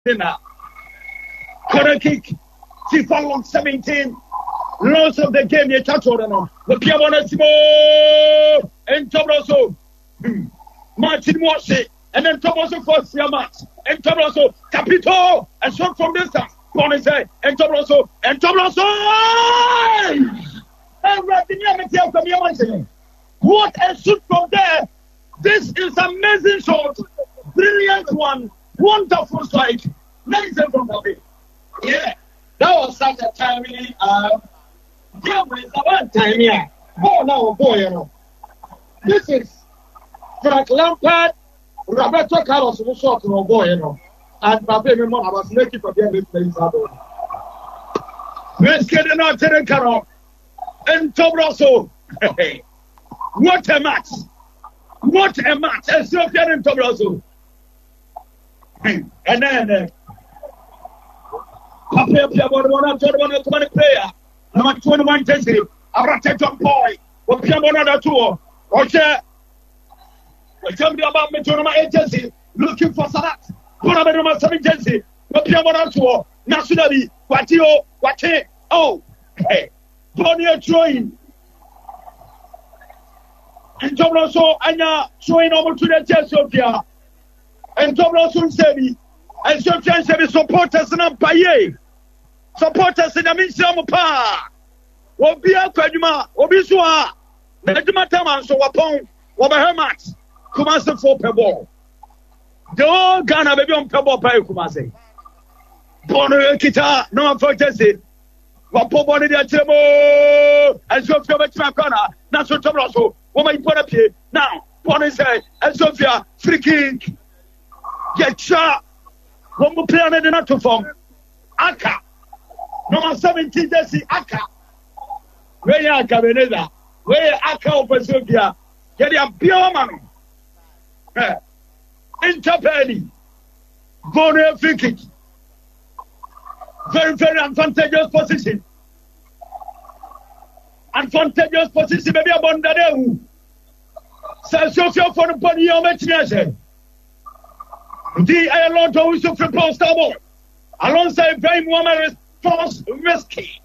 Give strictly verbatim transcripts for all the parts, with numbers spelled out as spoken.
dinner. Corner kick. FIFA long seventeen. Loss of the game. You touch on no. The Piamonesimo and Toboso. Martin Moshi and then Toboso for the match. And Toboso Capito and shot from distance. Bonnie say and Toboso and Toboso. And what a shoot from there. This is amazing shot. Brilliant one. Wonderful strike. Nice from Bobby. Yeah. That was such a timely um game with a one time here. Oh no, boy, you know. This is Frank Lampard, Roberto Carlos who shot no boy, you know. And Babe Memo, I was making for them this place. Let's get it out to the Carol. And Tobraso. What a match! What a match! Ethiopia and Tobraso. And then uh, Papa Pia Bonona, twenty-one player, number twenty-one jersey, Abrate John Boy, or Pia Bonona tour, or share. We tell me about Metonoma agency, looking for Salat, Bonama number seven jersey, or Pia Bonona tour, nationally, Watio, Wate, oh, hey, Bonnie throwing. And Tobraso, Anya, showing over to the Ethiopia. And Tobraso Sebi, and Sofian Sebi supporters in Ampaye. Supporters in the Minsamu Pa. Obia Kajuma, Obisua, Najuma Taman, so upon Wabahamat, Kumasa for Pebble. The old Ghana baby on Pebble Pay Kumase. Bono Kita, no for Jesse. Wapo Boni de Tebo, and Sofia Betrakana, not so Tobraso, woman put up here. Now, Bonnie say, and Sofia, free kick. Get shot. One more player in the not to form. Aka. Number seventeen, Jesse Aka. Where you Aka, Veneza? Where Aka of Ethiopia? Get your pure man. Interpenny. Bonne free kick. Very, very advantageous position. Advantageous position, maybe a Bondadeu. So, Sophia for the body of Metinese. The Ireland also proposed double alongside very woman response risky.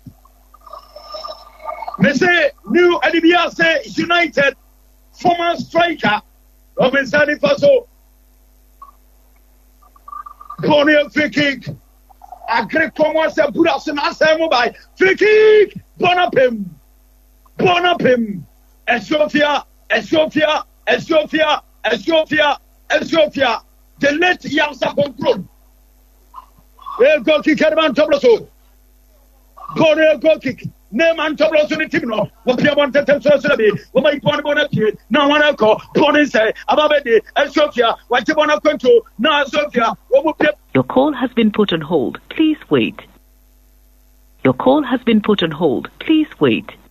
They say new Adibiase United former striker of Sani Faso. Bonnie free kick. Agree commence à bout à son ancien mobile. Free kick. Bonapim. Bonapim. Ethiopia. Ethiopia. Ethiopia. Ethiopia. Ethiopia. The late Yamsa control. We'll go kick Herman Tobloso. Go go kick. Name and Tobloso in the team. No. What you want to tell Sosabi? What my point on here? Now one echo. Pony say, Ababedi, and Sophia. What you want to control? Now, Sophia. Your call has been put on hold. Please wait. Your call has been put on hold. Please wait.